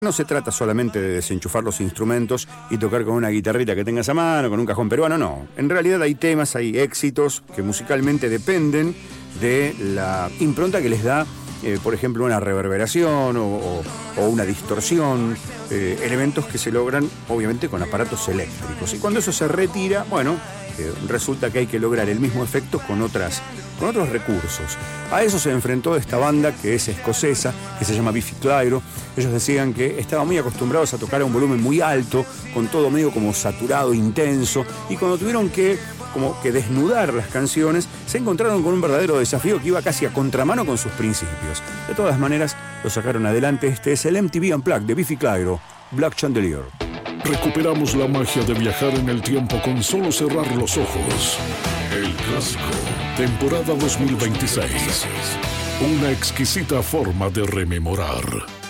No se trata solamente de desenchufar los instrumentos y tocar con una guitarrita que tengas a mano, con un cajón peruano, no. En realidad hay temas, hay éxitos que musicalmente dependen de la impronta que les da, por ejemplo, una reverberación o una distorsión, elementos que se logran, obviamente, con aparatos eléctricos. Y cuando eso se retira, bueno, resulta que hay que lograr el mismo efecto con otros recursos. A eso se enfrentó esta banda que es escocesa, que se llama Biffy Clyro. Ellos decían que estaban muy acostumbrados a tocar a un volumen muy alto, con todo medio como saturado, intenso, y cuando tuvieron que desnudar las canciones, se encontraron con un verdadero desafío que iba casi a contramano con sus principios. De todas maneras, lo sacaron adelante. Este es el MTV Unplugged de Biffy Clyro, Black Chandelier. Recuperamos la magia de viajar en el tiempo con solo cerrar los ojos. El Clásico, temporada 2026. Una exquisita forma de rememorar.